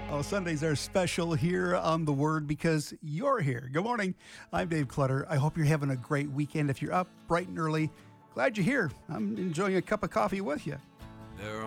Oh, Sundays are special here on The Word because you're here. Good morning. I'm Dave Clutter. I hope you're having a great weekend. If you're up bright and early, glad you're here. I'm enjoying a cup of coffee with you. There